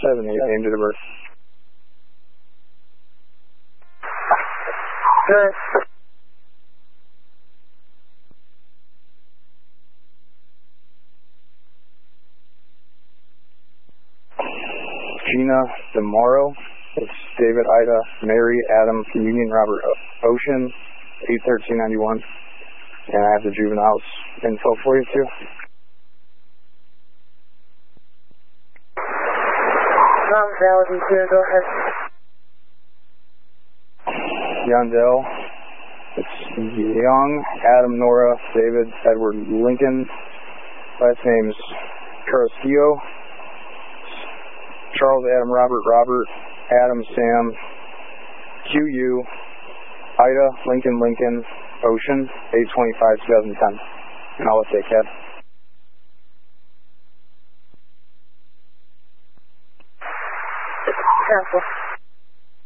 7-8, name to the birth. Good. Gina DeMauro. It's David, Ida, Mary, Adam, Union, Robert, Ocean, 81391. And I have the juveniles info for you too. Valid here, go ahead. Yondell. It's Young, Adam, Nora, David, Edward, Lincoln. Last name's Carrasquillo. Charles, Adam, Robert, Adam, Sam, QU, Ida, Lincoln, Ocean, 8/25/2010. And I'll update Cab. Cancel.